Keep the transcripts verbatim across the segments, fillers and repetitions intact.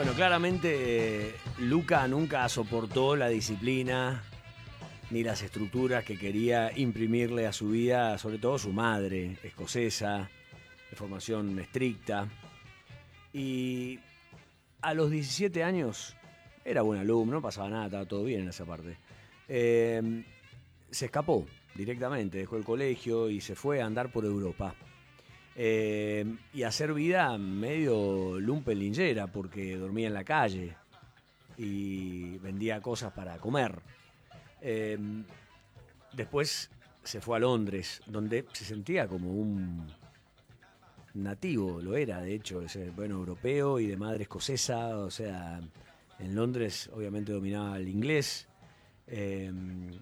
Bueno, claramente eh, Luca nunca soportó la disciplina ni las estructuras que quería imprimirle a su vida, sobre todo su madre, escocesa, de formación estricta. Y a los diecisiete años, era buen alumno, no pasaba nada, estaba todo bien en esa parte. Eh, se escapó directamente, dejó el colegio y se fue a andar por Europa. Eh, y hacer vida medio lumpenlinchera, porque dormía en la calle y vendía cosas para comer. Eh, después se fue a Londres, donde se sentía como un nativo, lo era, de hecho, es, bueno, europeo y de madre escocesa, o sea, en Londres obviamente dominaba el inglés. Eh,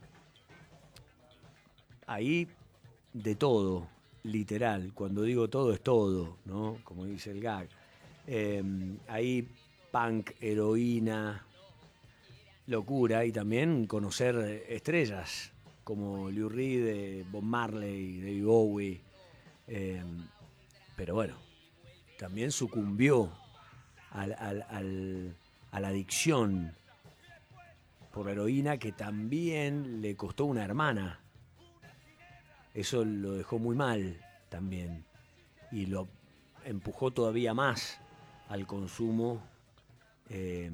ahí de todo, literal, cuando digo todo es todo, ¿no? Como dice el gag. Eh, ahí punk, heroína, locura y también conocer estrellas como Lou Reed, eh, Bob Marley, David Bowie. Eh, pero bueno, también sucumbió al, al, al, a la adicción por la heroína, que también le costó una hermana. Eso lo dejó muy mal también y lo empujó todavía más al consumo. Eh,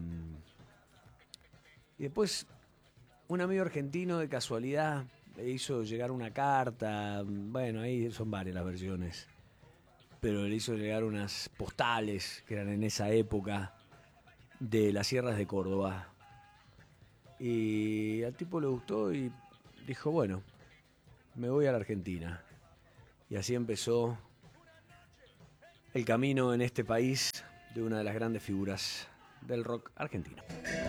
y después un amigo argentino de casualidad le hizo llegar una carta, bueno, ahí son varias las versiones, pero le hizo llegar unas postales que eran en esa época de las sierras de Córdoba. Y al tipo le gustó y dijo, bueno, me voy a la Argentina. Y así empezó el camino en este país de una de las grandes figuras del rock argentino.